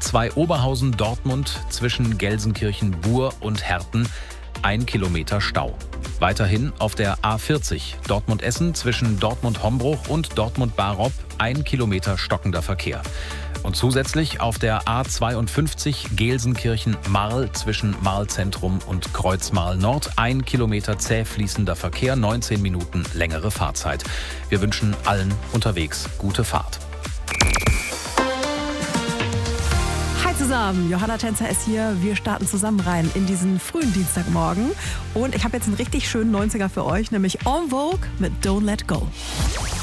A2 Oberhausen-Dortmund zwischen Gelsenkirchen-Buhr und Herten 1 Kilometer Stau. Weiterhin auf der A40 Dortmund-Essen zwischen Dortmund-Hombruch und Dortmund-Barob 1 Kilometer stockender Verkehr. Und zusätzlich auf der A52 Gelsenkirchen-Marl zwischen Marl-Zentrum und Kreuz-Marl-Nord 1 Kilometer zäh fließender Verkehr, 19 Minuten längere Fahrzeit. Wir wünschen allen unterwegs gute Fahrt. Hi zusammen, Johanna Tänzer ist hier. Wir starten zusammen rein in diesen frühen Dienstagmorgen. Und ich habe jetzt einen richtig schönen 90er für euch, nämlich En Vogue mit Don't Let Go.